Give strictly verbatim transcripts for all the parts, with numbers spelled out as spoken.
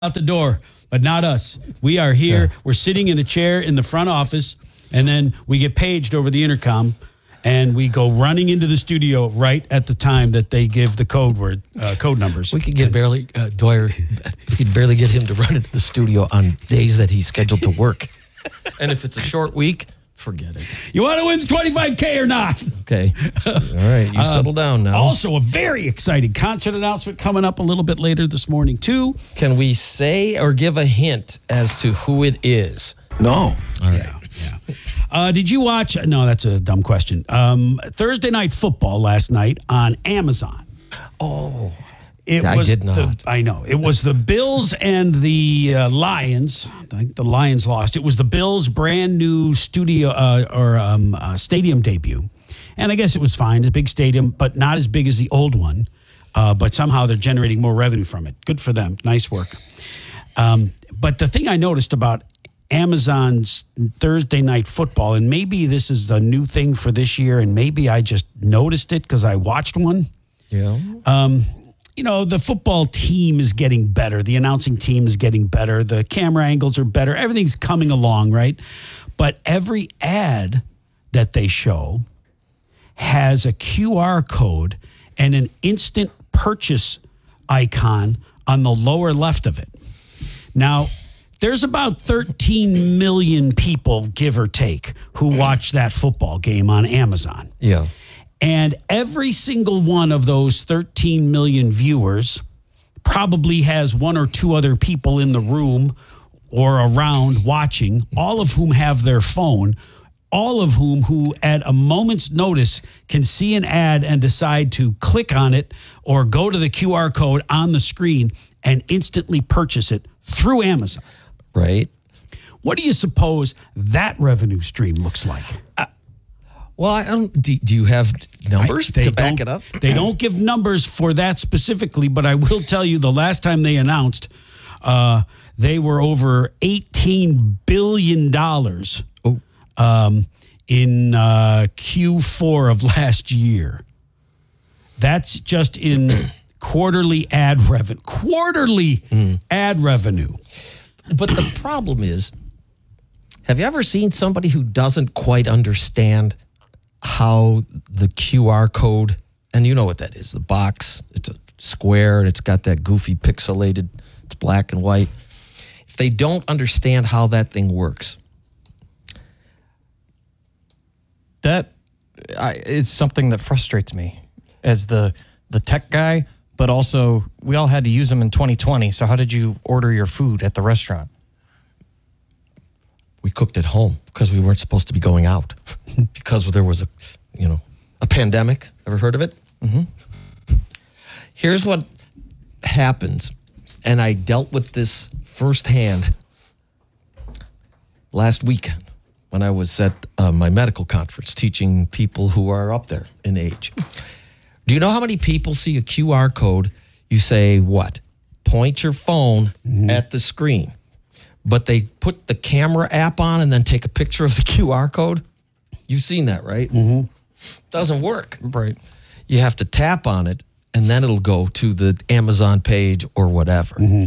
out the door, but not us. We are here. Yeah. We're sitting in a chair in the front office, and then we get paged over the intercom, and we go running into the studio right at the time that they give the code word, uh, code numbers. We could get barely, uh, Dwyer, we could barely get him to run into the studio on days that he's scheduled to work. And if it's a short week, forget it. You want to win twenty-five K or not? Okay. All right. You uh, settle down now. Also, a very exciting concert announcement coming up a little bit later this morning, too. Can we say or give a hint as to who it is? No. All right. Yeah. yeah. Uh, did you watch? No, that's a dumb question. Um, Thursday Night Football last night on Amazon. Oh. It I was did not. The, I know. It was the Bills and the uh, Lions. I think the Lions lost. It was the Bills' brand new studio uh, or um, uh, stadium debut. And I guess it was fine. It's a big stadium, but not as big as the old one. Uh, but somehow they're generating more revenue from it. Good for them. Nice work. Um, but the thing I noticed about Amazon's Thursday Night Football, and maybe this is a new thing for this year, and maybe I just noticed it because I watched one. Yeah. Um, you know, the football team is getting better. The announcing team is getting better. The camera angles are better. Everything's coming along, right? But every ad that they show has a Q R code and an instant purchase icon on the lower left of it. Now, there's about thirteen million people, give or take, who watch that football game on Amazon. Yeah. And every single one of those thirteen million viewers probably has one or two other people in the room or around watching, all of whom have their phone, all of whom who at a moment's notice can see an ad and decide to click on it or go to the Q R code on the screen and instantly purchase it through Amazon. Right. What do you suppose that revenue stream looks like? Uh, Well, I don't. Do, do you have numbers I, to back it up? They don't give numbers for that specifically, but I will tell you the last time they announced, uh, they were over eighteen billion dollars oh. um, in uh, Q four of last year. That's just in quarterly ad revenue. Quarterly mm. ad revenue. But the problem is, have you ever seen somebody who doesn't quite understand how the Q R code, and you know what that is, the box, it's a square and it's got that goofy pixelated, it's black and white. If they don't understand how that thing works. That, I, it's something that frustrates me as the the tech guy, but also we all had to use them in twenty twenty, so how did you order your food at the restaurant? We cooked at home because we weren't supposed to be going out because there was a, you know, a pandemic. Ever heard of it? Mm-hmm. Here's what happens, and I dealt with this firsthand last weekend when I was at uh, my medical conference teaching people who are up there in age. Do you know how many people see a Q R code? You say what? Point your phone mm-hmm. at the screen. But they put the camera app on and then take a picture of the Q R code. You've seen that, right? Mm-hmm. Doesn't work. Right. You have to tap on it, and then it'll go to the Amazon page or whatever. Mm-hmm.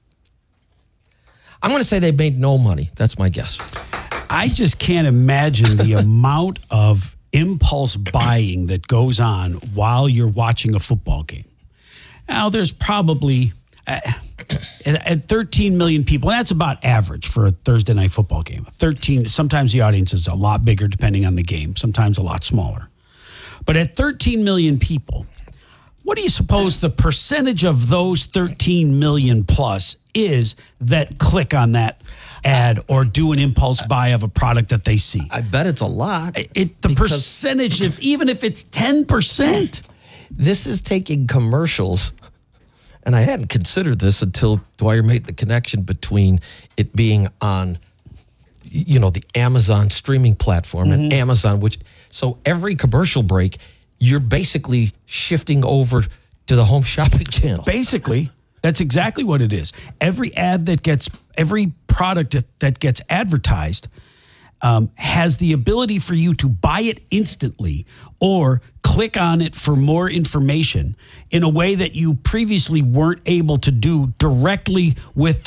I'm going to say they made no money. That's my guess. I just can't imagine the amount of impulse buying that goes on while you're watching a football game. Now, there's probably... Uh, At thirteen million people, and that's about average for a Thursday night football game. thirteen, sometimes the audience is a lot bigger depending on the game, sometimes a lot smaller. But at thirteen million people, what do you suppose the percentage of those thirteen million plus is that click on that ad or do an impulse buy of a product that they see? I bet it's a lot. It, the percentage, if even if it's ten percent. This is taking commercials. And I hadn't considered this until Dwyer made the connection between it being on, you know, the Amazon streaming platform mm-hmm. and Amazon, which, so every commercial break, you're basically shifting over to the home shopping channel. Basically, that's exactly what it is. Every ad that gets, every product that gets advertised um, has the ability for you to buy it instantly or click on it for more information in a way that you previously weren't able to do directly with